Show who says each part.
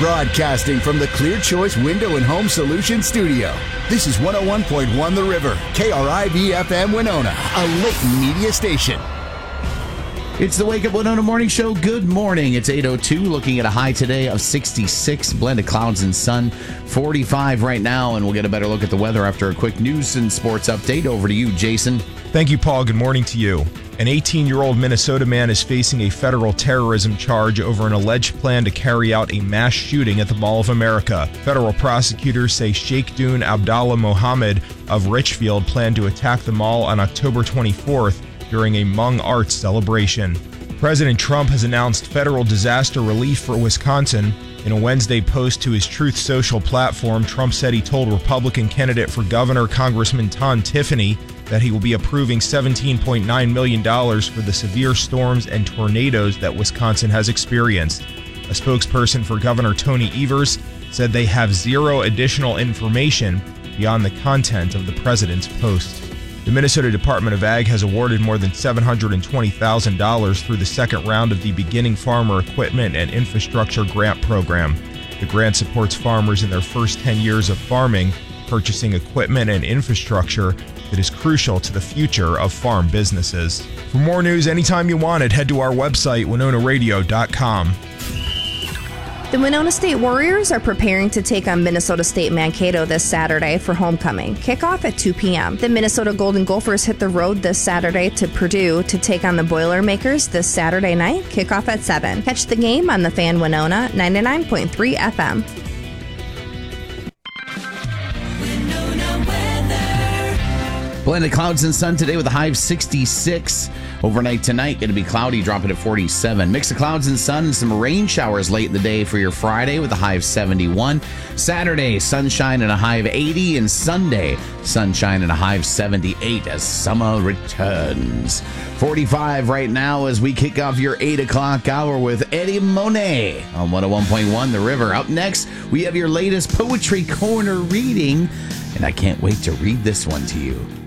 Speaker 1: Broadcasting from the Clear Choice Window and Home Solutions studio. This is 101.1 The River, KRIV-FM Winona, a Layton media station.
Speaker 2: It's the Wake Up Winona Morning Show. Good morning. It's 8:02, looking at a high today of 66, blended clouds and sun, 45 right now, and we'll get a better look at the weather after a quick news and sports update. Over to you, Jason.
Speaker 3: Thank you, Paul. Good morning to you. An 18-year-old Minnesota man is facing a federal terrorism charge over an alleged plan to carry out a mass shooting at the Mall of America. Federal prosecutors say Sheikh Dune Abdallah Mohammed of Richfield planned to attack the mall on October 24th during a Hmong Arts celebration. President Trump has announced federal disaster relief for Wisconsin. In a Wednesday post to his Truth Social platform, Trump said he told Republican candidate for governor, Congressman Tom Tiffany, that he will be approving $17.9 million for the severe storms and tornadoes that Wisconsin has experienced. A spokesperson for Governor Tony Evers said they have zero additional information beyond the content of the president's post. The Minnesota Department of Ag has awarded more than $720,000 through the second round of the Beginning Farmer Equipment and Infrastructure Grant Program. The grant supports farmers in their first 10 years of farming, purchasing equipment and infrastructure that is crucial to the future of farm businesses. For more news anytime you want it, head to our website, WinonaRadio.com.
Speaker 4: The Winona State Warriors are preparing to take on Minnesota State Mankato this Saturday for homecoming. Kickoff at 2 p.m. The Minnesota Golden Gophers hit the road this Saturday to Purdue to take on the Boilermakers this Saturday night. Kickoff at 7. Catch the game on the Fan Winona 99.3 FM.
Speaker 2: Blended clouds and sun today with a high of 66. Overnight tonight, going to be cloudy, dropping at 47. Mix of clouds and sun and some rain showers late in the day for your Friday with a high of 71. Saturday, sunshine and a high of 80. And Sunday, sunshine and a high of 78 as summer returns. 45 right now as we kick off your 8 o'clock hour with Eddie Monet on 101.1 The River. Up next, we have your latest Poetry Corner reading, and I can't wait to read this one to you.